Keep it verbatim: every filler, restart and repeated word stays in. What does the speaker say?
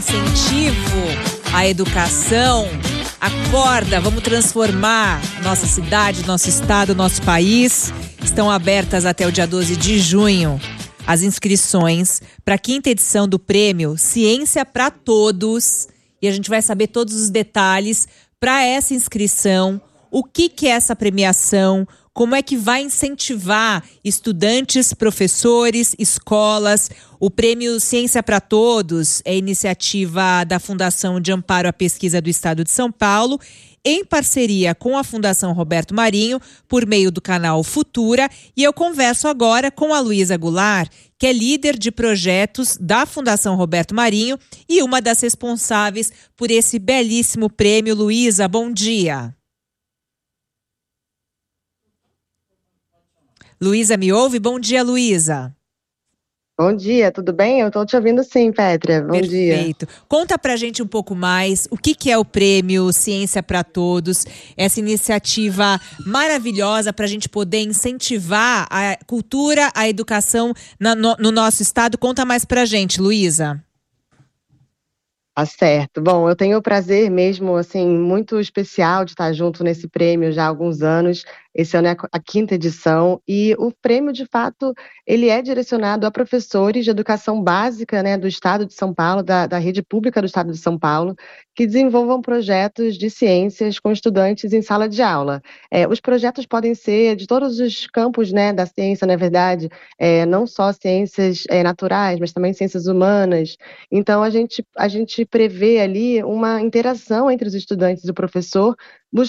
incentivo à educação. Acorda, vamos transformar nossa cidade, nosso estado, nosso país. Estão abertas até o dia doze de junho as inscrições para a quinta edição do prêmio Ciência para Todos. E a gente vai saber todos os detalhes para essa inscrição, o que, que é essa premiação, como é que vai incentivar estudantes, professores, escolas. O Prêmio Ciência para Todos é iniciativa da Fundação de Amparo à Pesquisa do Estado de São Paulo, em parceria com a Fundação Roberto Marinho, por meio do canal Futura. E eu converso agora com a Luísa Goulart, que é líder de projetos da Fundação Roberto Marinho e uma das responsáveis por esse belíssimo prêmio. Luísa, bom dia. Luísa, me ouve? Bom dia, Luísa. Bom dia, tudo bem? Eu estou te ouvindo sim, Pétria. Bom Perfeito. dia. Perfeito. Conta pra gente um pouco mais o que, que é o Prêmio Ciência para Todos, essa iniciativa maravilhosa para a gente poder incentivar a cultura, a educação na, no, no nosso estado. Conta mais pra gente, Luísa. Tá certo. Bom, eu tenho o prazer mesmo, assim, muito especial de estar junto nesse prêmio já há alguns anos. Esse ano é a quinta edição e o prêmio, de fato, ele é direcionado a professores de educação básica, né, do Estado de São Paulo, da, da rede pública do Estado de São Paulo, que desenvolvam projetos de ciências com estudantes em sala de aula. É, os projetos podem ser de todos os campos, né, da ciência, na verdade, é, não só ciências é, naturais, mas também ciências humanas. Então, a gente, a gente prevê ali uma interação entre os estudantes e o professor,